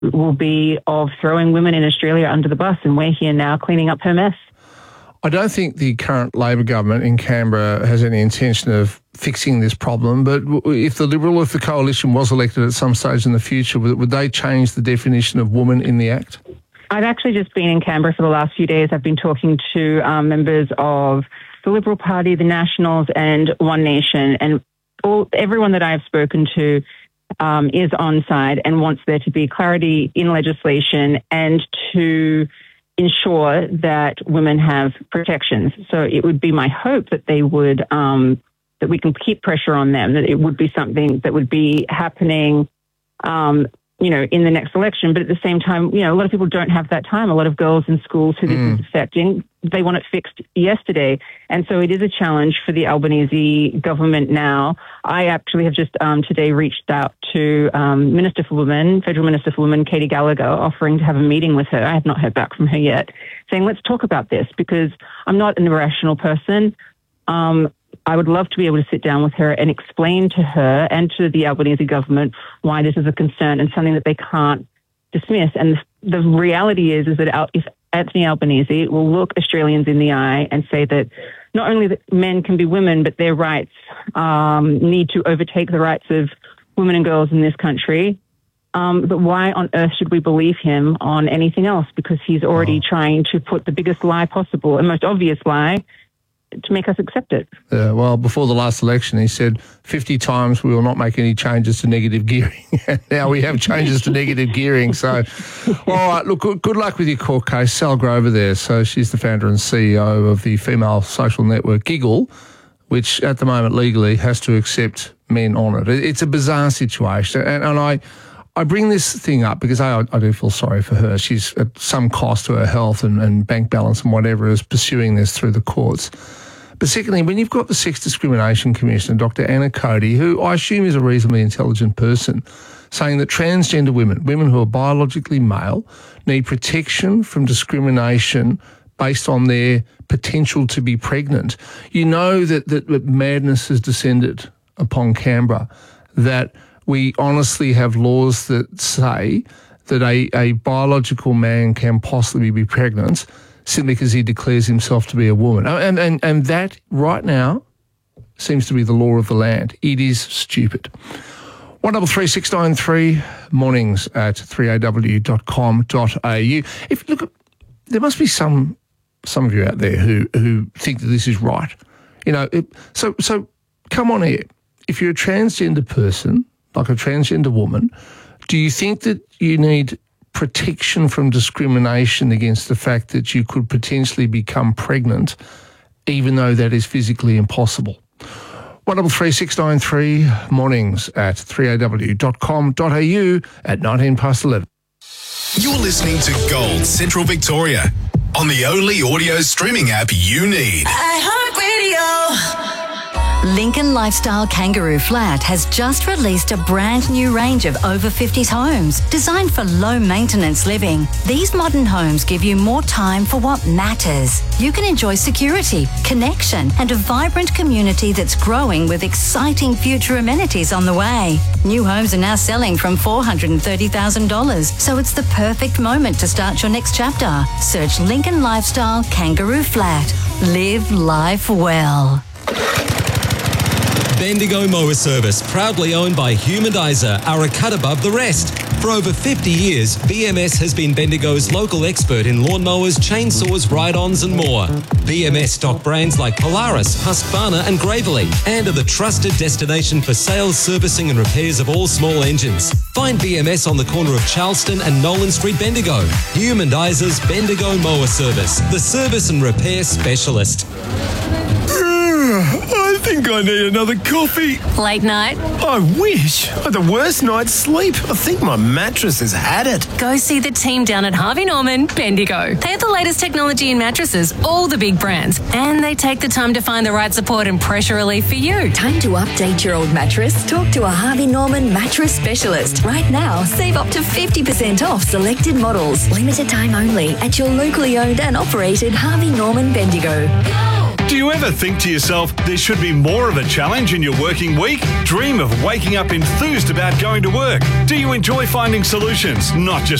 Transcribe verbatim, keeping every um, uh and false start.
will be of throwing women in Australia under the bus, and we're here now cleaning up her mess. I don't think the current Labor government in Canberra has any intention of fixing this problem, but if the Liberal or if the Coalition was elected at some stage in the future, would they change the definition of woman in the Act? I've actually just been in Canberra for the last few days. I've been talking to um, members of the Liberal Party, the Nationals and One Nation, and all everyone that I've spoken to um, is on side and wants there to be clarity in legislation and to ensure that women have protections. So it would be my hope that they would, um, that we can keep pressure on them, that it would be something that would be happening, um, you know, in the next election. But at the same time, you know, a lot of people don't have that time. A lot of girls in schools who this mm. is affecting, they want it fixed yesterday. And so it is a challenge for the Albanese government now. I actually have just um, today reached out to um, Minister for Women, Federal Minister for Women, Katie Gallagher, offering to have a meeting with her. I have not heard back from her yet, saying, let's talk about this, because I'm not an irrational person. Um, I would love to be able to sit down with her and explain to her and to the Albanese government why this is a concern and something that they can't dismiss. And the reality is, is that if Anthony Albanese will look Australians in the eye and say that not only that men can be women, but their rights um, need to overtake the rights of women and girls in this country. Um, but why on earth should we believe him on anything else? Because he's already oh. trying to put the biggest lie possible and most obvious lie to make us accept it. Yeah, well, before the last election, he said fifty times we will not make any changes to negative gearing. And now we have changes to negative gearing. So, all right, look, good, good luck with your court case. Sal Grover there. So she's the founder and C E O of the female social network Giggle, which at the moment legally has to accept men on it. It's a bizarre situation. And, and I... I bring this thing up because I, I do feel sorry for her. She's at some cost to her health and, and bank balance and whatever is pursuing this through the courts. But secondly, when you've got the Sex Discrimination Commissioner, Doctor Anna Cody, who I assume is a reasonably intelligent person, saying that transgender women, women who are biologically male, need protection from discrimination based on their potential to be pregnant, you know that, that, that madness has descended upon Canberra, that we honestly have laws that say that a, a biological man can possibly be pregnant simply because he declares himself to be a woman. And, and, and that right now seems to be the law of the land. It is stupid. one double three six nine three, mornings at three a w dot com dot a u. If look, there must be some some of you out there who, who think that this is right. You know, it, so so come on here. If you're a transgender person, like a transgender woman, do you think that you need protection from discrimination against the fact that you could potentially become pregnant, even though that is physically impossible? one double three six nine three, mornings at three a w dot com dot a u at nineteen past eleven. You're listening to Gold Central Victoria on the only audio streaming app you need. iHeartRadio. Lincoln Lifestyle Kangaroo Flat has just released a brand new range of over fifties homes designed for low-maintenance living. These modern homes give you more time for what matters. You can enjoy security, connection, and a vibrant community that's growing with exciting future amenities on the way. New homes are now selling from four hundred thirty thousand dollars, so it's the perfect moment to start your next chapter. Search Lincoln Lifestyle Kangaroo Flat. Live life well. Bendigo Mower Service, proudly owned by Humanizer, are a cut above the rest. For over fifty years, B M S has been Bendigo's local expert in lawnmowers, chainsaws, ride-ons and more. B M S stock brands like Polaris, Husqvarna and Gravely, and are the trusted destination for sales, servicing and repairs of all small engines. Find B M S on the corner of Charleston and Nolan Street, Bendigo. Humandizer's Bendigo Mower Service, the service and repair specialist. I think I need another coffee. Late night? I wish. I had the worst night's sleep. I think my mattress has had it. Go see the team down at Harvey Norman, Bendigo. They have the latest technology in mattresses, all the big brands, and they take the time to find the right support and pressure relief for you. Time to update your old mattress? Talk to a Harvey Norman mattress specialist. Right now, save up to fifty percent off selected models. Limited time only at your locally owned and operated Harvey Norman Bendigo. Do you ever think to yourself, there should be more of a challenge in your working week? Dream of waking up enthused about going to work? Do you enjoy finding solutions, not just